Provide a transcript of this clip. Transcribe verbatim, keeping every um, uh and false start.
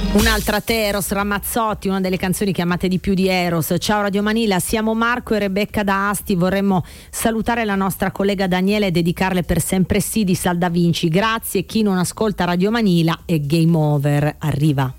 Un'altra te, Eros Ramazzotti, una delle canzoni che amate di più di Eros. Ciao Radio Manila, siamo Marco e Rebecca da Asti, vorremmo salutare la nostra collega Daniela e dedicarle per sempre sì di Sal Da Vinci. Grazie, chi non ascolta Radio Manila è game over. Arriva.